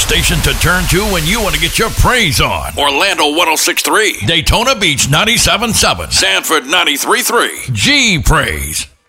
station to turn to when you want to get your praise on. Orlando 106.3, Daytona Beach 97.7, Sanford 93.3. G Praise.